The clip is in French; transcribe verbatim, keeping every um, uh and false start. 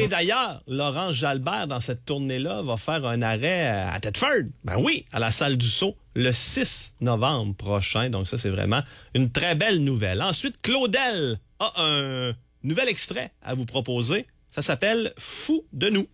Et d'ailleurs, Laurent Jalbert, dans cette tournée-là, va faire un arrêt à Thetford. Ben oui, à la Salle du Sceau, le six novembre prochain. Donc ça, c'est vraiment une très belle nouvelle. Ensuite, Claudel a un nouvel extrait à vous proposer. Ça s'appelle « Fou de nous ».